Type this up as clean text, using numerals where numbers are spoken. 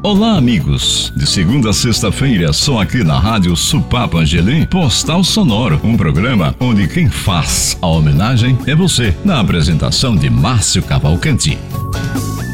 Olá, amigos. De segunda a sexta-feira, só aqui na Rádio Supapa Angelim, Postal Sonoro, um programa onde quem faz a homenagem é você, na apresentação de Márcio Cavalcanti.